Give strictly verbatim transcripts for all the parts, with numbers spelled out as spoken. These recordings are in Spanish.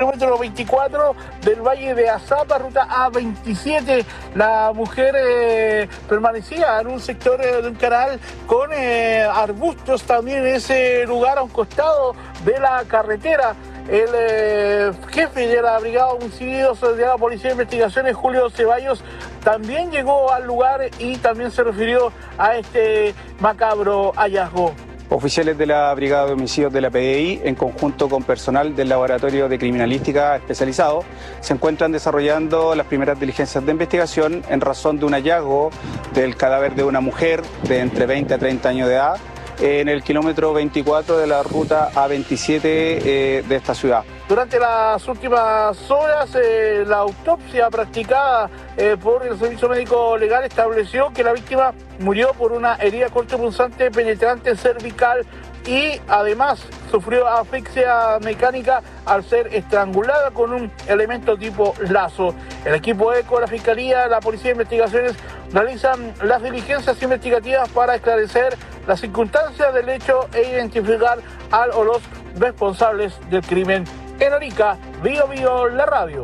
kilómetro veinticuatro del Valle de Azapa, ruta A veintisiete. La mujer eh, permanecía en un sector eh, de un canal con eh, arbustos también en ese lugar, a un costado de la carretera. El eh, jefe de la Brigada de Homicidios de la Policía de Investigaciones, Julio Ceballos, también llegó al lugar y también se refirió a este macabro hallazgo. Oficiales de la Brigada de Homicidios de la P D I, en conjunto con personal del Laboratorio de Criminalística especializado, se encuentran desarrollando las primeras diligencias de investigación en razón de un hallazgo del cadáver de una mujer de entre veinte a treinta años de edad en el kilómetro veinticuatro de la ruta A veintisiete eh, de esta ciudad. Durante las últimas horas, eh, la autopsia practicada eh, por el Servicio Médico Legal estableció que la víctima murió por una herida cortopunzante penetrante cervical y además sufrió asfixia mecánica al ser estrangulada con un elemento tipo lazo. El equipo ECO, la Fiscalía, la Policía de Investigaciones realizan las diligencias investigativas para esclarecer las circunstancias del hecho e identificar al o los responsables del crimen. En Arica, Bio Bio, la radio.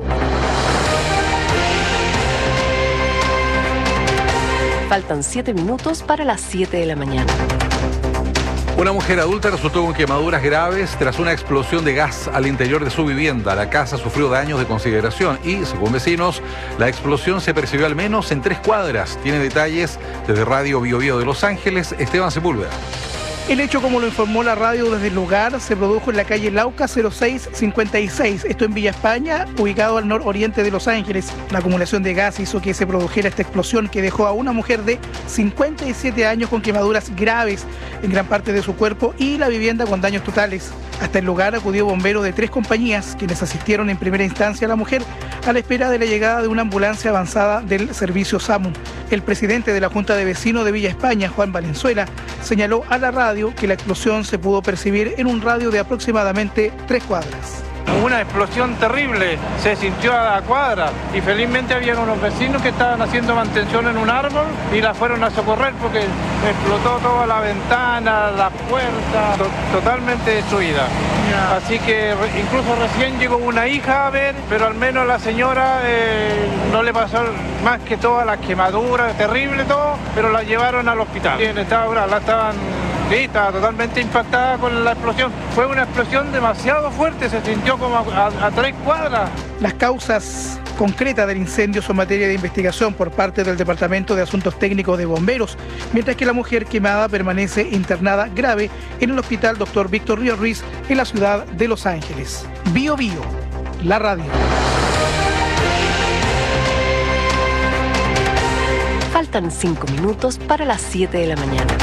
Faltan siete minutos para las siete de la mañana. Una mujer adulta resultó con quemaduras graves tras una explosión de gas al interior de su vivienda. La casa sufrió daños de consideración y, según vecinos, la explosión se percibió al menos en tres cuadras. Tiene detalles desde Radio Bio Bio de Los Ángeles, Esteban Sepúlveda. El hecho, como lo informó la radio desde el lugar, se produjo en la calle Lauca cero seis cincuenta y seis, esto en Villa España, ubicado al nororiente de Los Ángeles. La acumulación de gas hizo que se produjera esta explosión que dejó a una mujer de cincuenta y siete años con quemaduras graves en gran parte de su cuerpo y la vivienda con daños totales. Hasta el lugar acudió bomberos de tres compañías, quienes asistieron en primera instancia a la mujer a la espera de la llegada de una ambulancia avanzada del servicio SAMU. El presidente de la Junta de Vecinos de Villa España, Juan Valenzuela, señaló a la radio que la explosión se pudo percibir en un radio de aproximadamente tres cuadras. Una explosión terrible, se sintió a la cuadra y felizmente habían unos vecinos que estaban haciendo mantención en un árbol y la fueron a socorrer porque explotó toda la ventana, la puerta, to totalmente destruida. Yeah. Así que re incluso recién llegó una hija a ver, pero al menos la señora eh, no le pasó más que todas las quemaduras, terrible todo, pero la llevaron al hospital. Bien, estaba, la estaban... Sí, estaba totalmente impactada con la explosión. Fue una explosión demasiado fuerte, se sintió como a, a, a tres cuadras. Las causas concretas del incendio son materia de investigación por parte del Departamento de Asuntos Técnicos de Bomberos, mientras que la mujer quemada permanece internada grave en el Hospital doctor Víctor Ríos Ruiz en la ciudad de Los Ángeles. Bio Bio, la radio. Faltan cinco minutos para las siete de la mañana.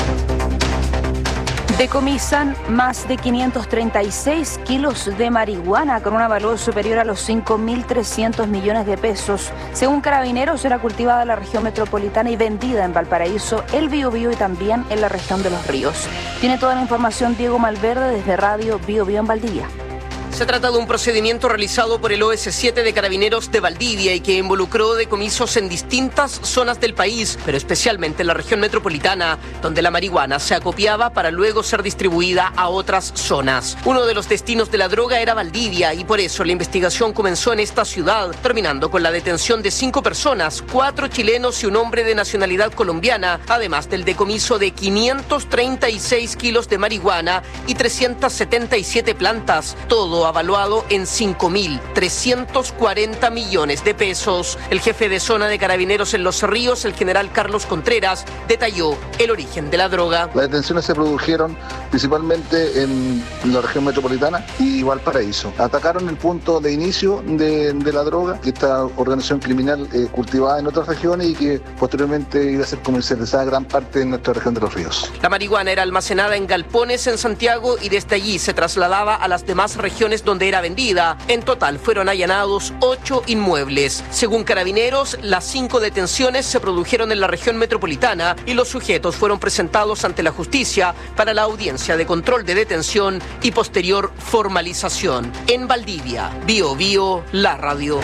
Decomisan más de quinientos treinta y seis kilos de marihuana con un valor superior a los cinco mil trescientos millones de pesos. Según Carabineros, era cultivada en la región metropolitana y vendida en Valparaíso, el Biobío y también en la región de Los Ríos. Tiene toda la información Diego Malverde desde Radio Bio Bio en Valdivia. Se trata de un procedimiento realizado por el O S siete de Carabineros de Valdivia y que involucró decomisos en distintas zonas del país, pero especialmente en la región metropolitana, donde la marihuana se acopiaba para luego ser distribuida a otras zonas. Uno de los destinos de la droga era Valdivia y por eso la investigación comenzó en esta ciudad, terminando con la detención de cinco personas, cuatro chilenos y un hombre de nacionalidad colombiana, además del decomiso de quinientos treinta y seis kilos de marihuana y trescientas setenta y siete plantas, todo avaluado en cinco mil trescientos cuarenta millones de pesos. El jefe de zona de Carabineros en Los Ríos, el general Carlos Contreras, detalló el origen de la droga. Las detenciones se produjeron principalmente en la región metropolitana y Valparaíso. Atacaron el punto de inicio de, de la droga, esta organización criminal eh, cultivada en otras regiones y que posteriormente iba a ser comercializada gran parte en nuestra región de Los Ríos. La marihuana era almacenada en galpones en Santiago y desde allí se trasladaba a las demás regiones donde era vendida. En total fueron allanados ocho inmuebles. Según Carabineros, las cinco detenciones se produjeron en la región metropolitana y los sujetos fueron presentados ante la justicia para la audiencia de control de detención y posterior formalización. En Valdivia, Bio Bio, la radio.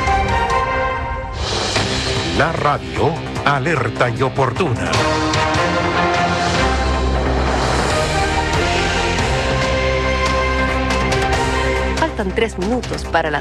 La radio, alerta y oportuna. Faltan tres minutos para las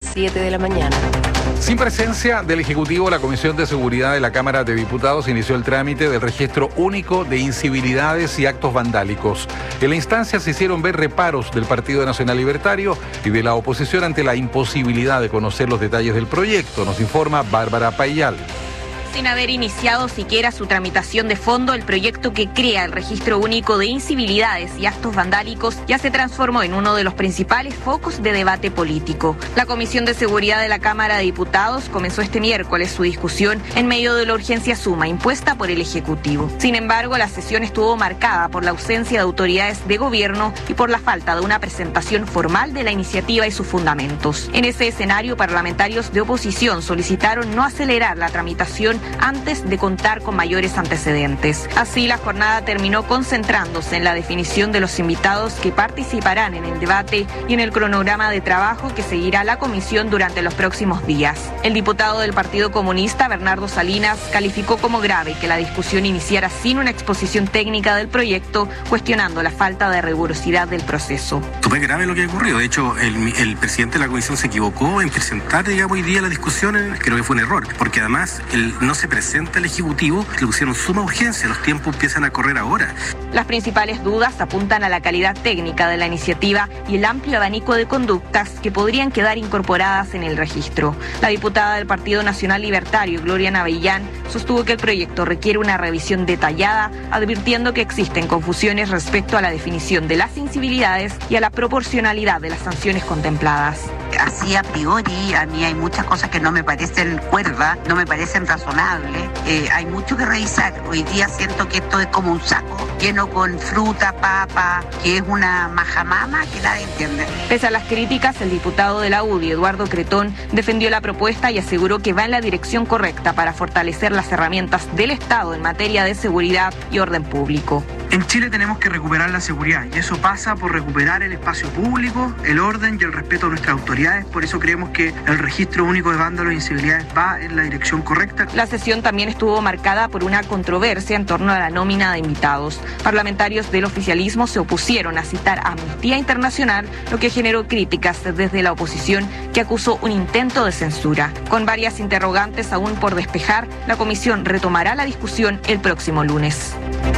siete de la mañana. Sin presencia del Ejecutivo, la Comisión de Seguridad de la Cámara de Diputados inició el trámite del registro único de incivilidades y actos vandálicos. En la instancia se hicieron ver reparos del Partido Nacional Libertario y de la oposición ante la imposibilidad de conocer los detalles del proyecto, nos informa Bárbara Payal. Sin haber iniciado siquiera su tramitación de fondo, el proyecto que crea el registro único de incivilidades y actos vandálicos ya se transformó en uno de los principales focos de debate político. La Comisión de Seguridad de la Cámara de Diputados comenzó este miércoles su discusión en medio de la urgencia suma impuesta por el Ejecutivo. Sin embargo, la sesión estuvo marcada por la ausencia de autoridades de gobierno y por la falta de una presentación formal de la iniciativa y sus fundamentos. En ese escenario, parlamentarios de oposición solicitaron no acelerar la tramitación antes de contar con mayores antecedentes. Así, la jornada terminó concentrándose en la definición de los invitados que participarán en el debate y en el cronograma de trabajo que seguirá la comisión durante los próximos días. El diputado del Partido Comunista, Bernardo Salinas, calificó como grave que la discusión iniciara sin una exposición técnica del proyecto, cuestionando la falta de rigurosidad del proceso. Súper grave lo que ha ocurrido. De hecho, el, el presidente de la comisión se equivocó en presentar, digamos, hoy día la discusión. Creo que fue un error, porque además el no se presenta el Ejecutivo, le pusieron suma urgencia, los tiempos empiezan a correr ahora. Las principales dudas apuntan a la calidad técnica de la iniciativa y el amplio abanico de conductas que podrían quedar incorporadas en el registro. La diputada del Partido Nacional Libertario, Gloria Navellán, sostuvo que el proyecto requiere una revisión detallada, advirtiendo que existen confusiones respecto a la definición de las incivilidades y a la proporcionalidad de las sanciones contempladas. Así a priori, a mí hay muchas cosas que no me parecen cuerdas, no me parecen razonables. Eh, hay mucho que revisar. Hoy día siento que esto es como un saco lleno con fruta, papa, que es una majamama que nadie entiende. Pese a las críticas, el diputado de la U D I, Eduardo Cretón, defendió la propuesta y aseguró que va en la dirección correcta para fortalecer las herramientas del Estado en materia de seguridad y orden público. En Chile tenemos que recuperar la seguridad y eso pasa por recuperar el espacio público, el orden y el respeto a nuestras autoridades. Por eso creemos que el registro único de vándalos e incivilidades va en la dirección correcta. La sesión también estuvo marcada por una controversia en torno a la nómina de invitados. Parlamentarios del oficialismo se opusieron a citar a Amnistía Internacional, lo que generó críticas desde la oposición, que acusó un intento de censura. Con varias interrogantes aún por despejar, la comisión retomará la discusión el próximo lunes.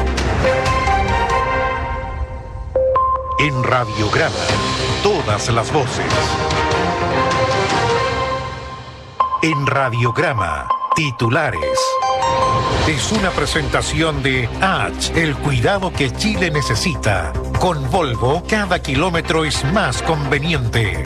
En Radiograma, todas las voces. En Radiograma, titulares. Es una presentación de H, el cuidado que Chile necesita. Con Volvo, cada kilómetro es más conveniente.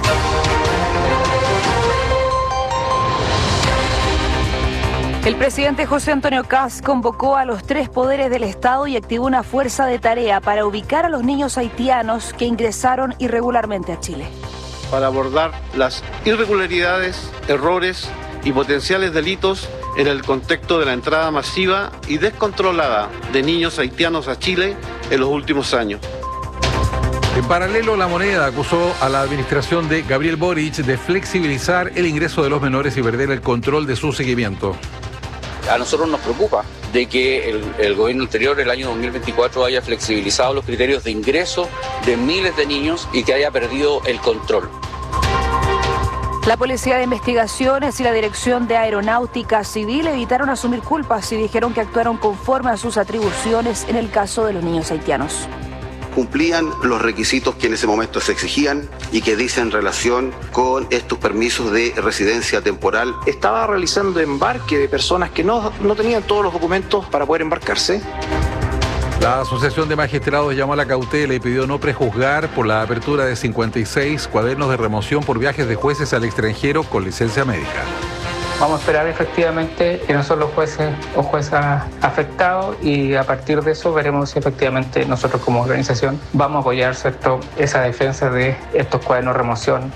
El presidente José Antonio Kast convocó a los tres poderes del Estado y activó una fuerza de tarea para ubicar a los niños haitianos que ingresaron irregularmente a Chile. Para abordar las irregularidades, errores y potenciales delitos en el contexto de la entrada masiva y descontrolada de niños haitianos a Chile en los últimos años. En paralelo, La Moneda acusó a la administración de Gabriel Boric de flexibilizar el ingreso de los menores y perder el control de su seguimiento. A nosotros nos preocupa de que el, el gobierno anterior, el año dos mil veinticuatro, haya flexibilizado los criterios de ingreso de miles de niños y que haya perdido el control. La Policía de Investigaciones y la Dirección de Aeronáutica Civil evitaron asumir culpas y dijeron que actuaron conforme a sus atribuciones en el caso de los niños haitianos. Cumplían los requisitos que en ese momento se exigían y que dicen relación con estos permisos de residencia temporal. Estaba realizando embarque de personas que no, no tenían todos los documentos para poder embarcarse. La Asociación de Magistrados llamó a la cautela y pidió no prejuzgar por la apertura de cincuenta y seis cuadernos de remoción por viajes de jueces al extranjero con licencia médica. Vamos a esperar efectivamente que no son los jueces o juezas afectados y a partir de eso veremos si efectivamente nosotros como organización vamos a apoyar, ¿cierto?, esa defensa de estos cuadernos de remoción.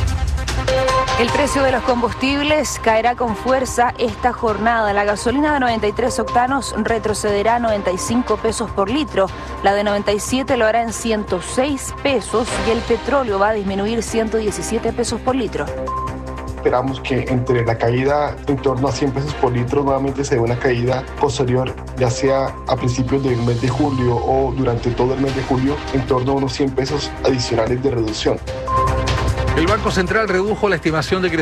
El precio de los combustibles caerá con fuerza esta jornada. La gasolina de noventa y tres octanos retrocederá a noventa y cinco pesos por litro, la de noventa y siete lo hará en ciento seis pesos y el petróleo va a disminuir ciento diecisiete pesos por litro. Esperamos que entre la caída en torno a cien pesos por litro nuevamente se dé una caída posterior, ya sea a principios del mes de julio o durante todo el mes de julio, en torno a unos cien pesos adicionales de reducción. El Banco Central redujo la estimación de